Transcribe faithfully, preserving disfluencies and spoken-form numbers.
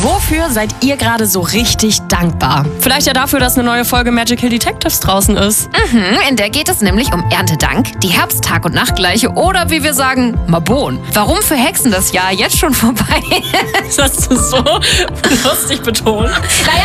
Wofür seid ihr gerade so richtig dankbar? Vielleicht ja dafür, dass eine neue Folge Magical Detectives draußen ist. Mhm, in der geht es nämlich um Erntedank, die Herbsttag- und Nachtgleiche oder wie wir sagen, Mabon. Warum für Hexen das Jahr jetzt schon vorbei ist? Das hast du so lustig betont. Naja,